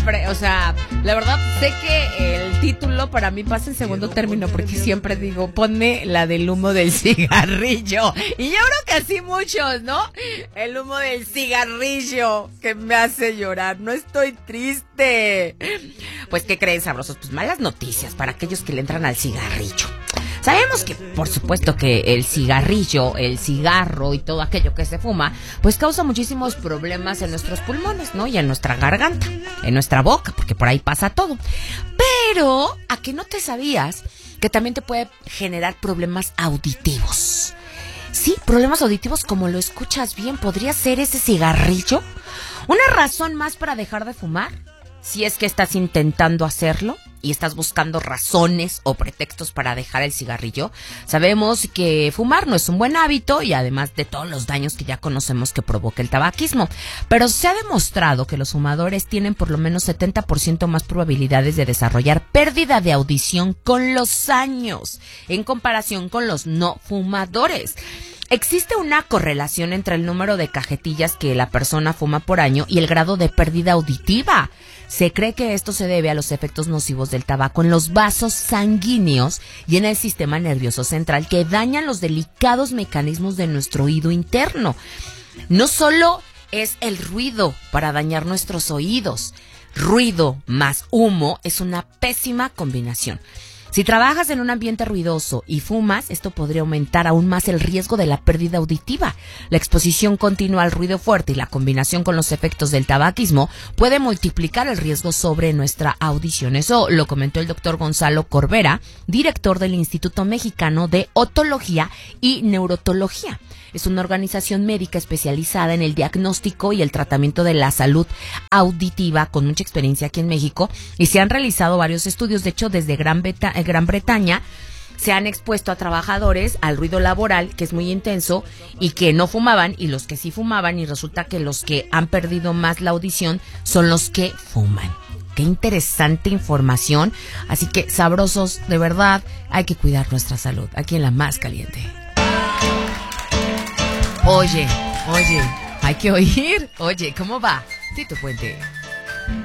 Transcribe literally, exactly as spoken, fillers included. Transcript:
siempre, o sea, la verdad sé que el título para mí pasa en segundo término porque siempre digo, ponme la del humo del cigarrillo. Y yo creo que así muchos, ¿no? El humo del cigarrillo que me hace llorar. No estoy triste. Pues, ¿qué creen, sabrosos? Pues malas noticias para aquellos que le entran al cigarrillo. Sabemos que, por supuesto, que el cigarrillo, el cigarro y todo aquello que se fuma, pues causa muchísimos problemas en nuestros pulmones, ¿no? Y en nuestra garganta, en nuestra boca, porque por ahí pasa todo. Pero, ¿a qué no te sabías que también te puede generar problemas auditivos? Sí, problemas auditivos como lo escuchas bien. ¿Podría ser ese cigarrillo una razón más para dejar de fumar? Si es que estás intentando hacerlo y estás buscando razones o pretextos para dejar el cigarrillo, sabemos que fumar no es un buen hábito y además de todos los daños que ya conocemos que provoca el tabaquismo. Pero se ha demostrado que los fumadores tienen por lo menos setenta por ciento más probabilidades de desarrollar pérdida de audición con los años en comparación con los no fumadores. Existe una correlación entre el número de cajetillas que la persona fuma por año y el grado de pérdida auditiva. Se cree que esto se debe a los efectos nocivos del tabaco en los vasos sanguíneos y en el sistema nervioso central que dañan los delicados mecanismos de nuestro oído interno. No solo es el ruido para dañar nuestros oídos, ruido más humo es una pésima combinación. Si trabajas en un ambiente ruidoso y fumas, esto podría aumentar aún más el riesgo de la pérdida auditiva. La exposición continua al ruido fuerte y la combinación con los efectos del tabaquismo puede multiplicar el riesgo sobre nuestra audición. Eso lo comentó el doctor Gonzalo Corbera, director del Instituto Mexicano de Otología y Neurotología. Es una organización médica especializada en el diagnóstico y el tratamiento de la salud auditiva con mucha experiencia aquí en México y se han realizado varios estudios. De hecho, desde Gran, Beta- Gran Bretaña se han expuesto a trabajadores al ruido laboral, que es muy intenso, y que no fumaban, y los que sí fumaban, y resulta que los que han perdido más la audición son los que fuman. Qué interesante información. Así que, sabrosos, de verdad, hay que cuidar nuestra salud aquí en La Más Caliente. Oye, oye, hay que oír. Oye, ¿cómo va? Tito Puente.